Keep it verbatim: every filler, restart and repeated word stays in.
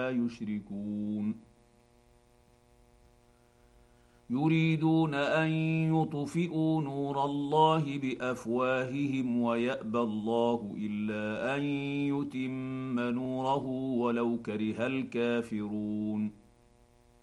لا يشركون يريدون ان يطفئوا نور الله بافواههم ويابى الله الا ان يتم نوره ولو كره الكافرون